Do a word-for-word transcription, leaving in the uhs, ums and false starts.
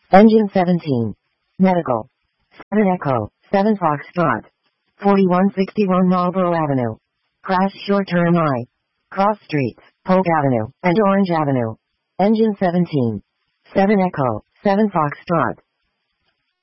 Engine seventeen. Medical. seven Echo, seven Foxtrot. forty-one sixty-one Marlborough Avenue. Crash short-term I. Cross Streets, Polk Avenue, and Orange Avenue. Engine seventeen. seven Echo, seven Foxtrot.